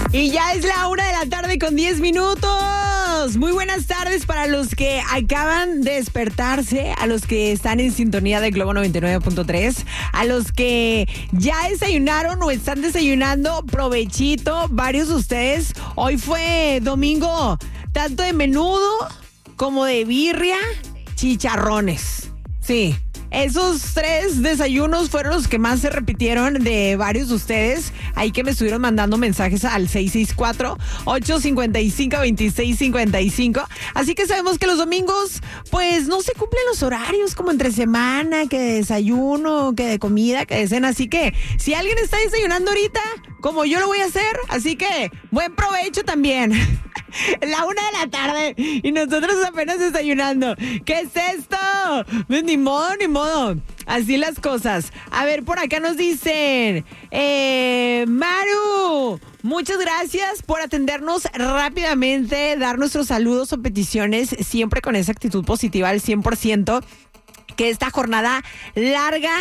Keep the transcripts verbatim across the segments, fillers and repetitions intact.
Y ya es la una de la tarde con diez minutos. Muy buenas tardes para los que acaban de despertarse, a los que están en sintonía de Globo noventa y nueve punto tres, a los que ya desayunaron o están desayunando, provechito, varios de ustedes. Hoy fue domingo, tanto de menudo como de birria, chicharrones. Sí. Esos tres desayunos fueron los que más se repitieron de varios de ustedes. Ahí que me estuvieron mandando mensajes al seis seis cuatro, ocho cinco cinco, dos seis cinco cinco. Así que sabemos que los domingos, pues no se cumplen los horarios como entre semana, que de desayuno, que de comida, que de cena. Así que si alguien está desayunando ahorita, como yo lo voy a hacer, así que buen provecho también. La una de la tarde y nosotros apenas desayunando. ¿Qué es esto? Pues ni modo, ni modo. Así las cosas. A ver, por acá nos dicen, eh, Maru, muchas gracias por atendernos rápidamente, dar nuestros saludos o peticiones, siempre con esa actitud positiva al cien por ciento. Que esta jornada larga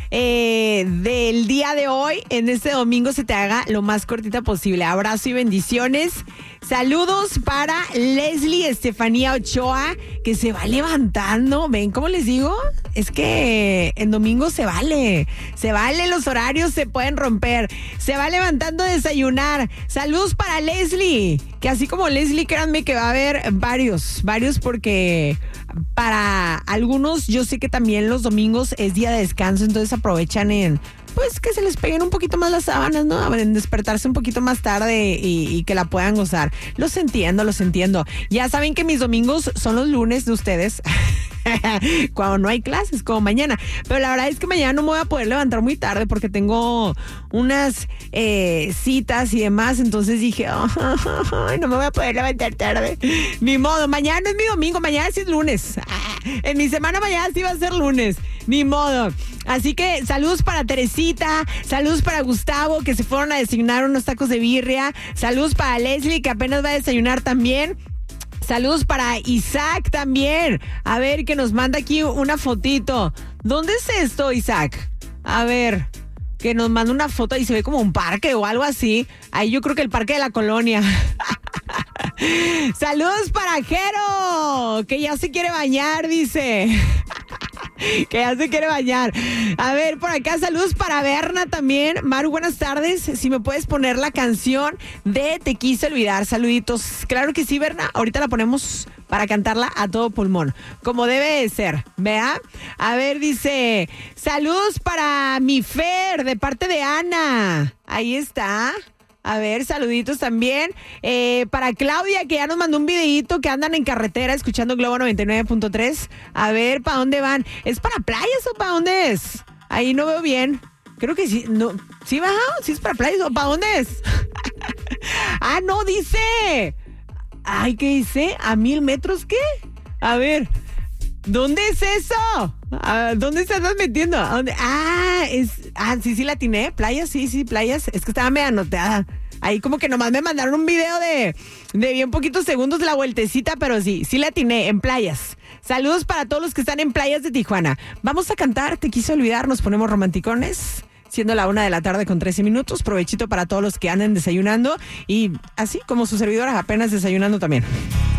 eh, del día de hoy, en este domingo, se te haga lo más cortita posible. Abrazo y bendiciones. Saludos para Leslie Estefanía Ochoa, que se va levantando. ¿Ven cómo les digo? Es que en domingo se vale. Se vale, los horarios se pueden romper. Se va levantando a desayunar. Saludos para Leslie, que así como Leslie, créanme que va a haber varios, varios porque para algunos yo sé que también los domingos es día de descanso, entonces aprovechan en... pues que se les peguen un poquito más las sábanas, ¿no? En despertarse un poquito más tarde y, y que la puedan gozar. Los entiendo, los entiendo. Ya saben que mis domingos son los lunes de ustedes. Cuando no hay clases, como mañana. Pero la verdad es que mañana no me voy a poder levantar muy tarde porque tengo unas eh, citas y demás. Entonces dije, oh, oh, oh, no me voy a poder levantar tarde. Ni modo, mañana no es mi domingo, mañana sí es lunes. En mi semana mañana sí va a ser lunes. Ni modo. Así que saludos para Teresita, saludos para Gustavo, que se fueron a desayunar unos tacos de birria, saludos para Leslie, que apenas va a desayunar también. Saludos para Isaac también. A ver, que nos manda aquí una fotito. ¿Dónde es esto, Isaac? A ver, que nos manda una foto y se ve como un parque o algo así. Ahí yo creo que el parque de la colonia. Saludos para Jero, que ya se quiere bañar, dice. Que ya se quiere bañar. A ver, por acá saludos para Berna también. Maru, buenas tardes. Si me puedes poner la canción de Te quise olvidar. Saluditos. Claro que sí, Berna. Ahorita la ponemos para cantarla a todo pulmón, como debe de ser, ¿vea? A ver, dice, saludos para mi Fer, de parte de Ana. Ahí está. A ver, saluditos también. Eh, para Claudia, que ya nos mandó un videíto que andan en carretera escuchando Globo noventa y nueve punto tres. A ver, ¿para dónde van? ¿Es para playas o para dónde es? Ahí no veo bien. Creo que sí. No, ¿sí bajado? ¿Sí es para playas o para dónde es? Ah, no, dice. Ay, ¿qué dice? ¿A mil metros qué? A ver, ¿dónde es eso? ¿A ¿Dónde se estás metiendo? ¿A dónde? Ah, es, ah, sí, sí la atiné. Playas, sí, sí, playas. Es que estaba medio anotada. Ahí como que nomás me mandaron un video de, de bien poquitos segundos de la vueltecita, pero sí, sí la atiné, en playas. Saludos para todos los que están en playas de Tijuana. Vamos a cantar Te quise olvidar, nos ponemos romanticones. Siendo la una de la tarde con trece minutos. Provechito para todos los que anden desayunando. Y así como su servidora, apenas desayunando también.